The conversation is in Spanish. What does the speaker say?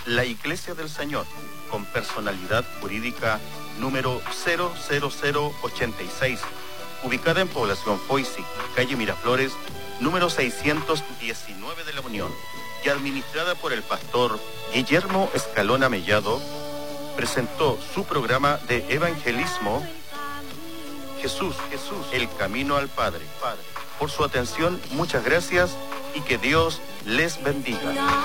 La Iglesia del Señor, con personalidad jurídica número 00086, ubicada en Población Foisi, calle Miraflores, número 619 de La Unión, y administrada por el pastor Guillermo Escalona Mellado, presentó su programa de evangelismo Jesús, el camino al Padre. Por su atención, muchas gracias y que Dios les bendiga.